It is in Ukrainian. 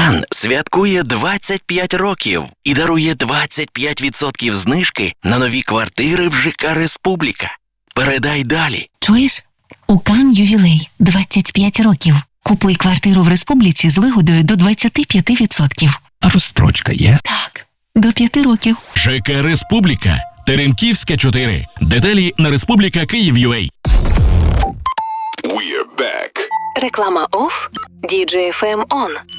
Кан святкує 25 років і дарує 25% знижки на нові квартири в ЖК «Республіка». Передай далі. Чуєш? У Кан ювілей 25 років. Купуй квартиру в Республіці з вигодою до 25%. А розстрочка є? Так, до 5 років. ЖК «Республіка». Теремківська, 4. Деталі на Республіка Київ.UA. Реклама off, DJ FM on.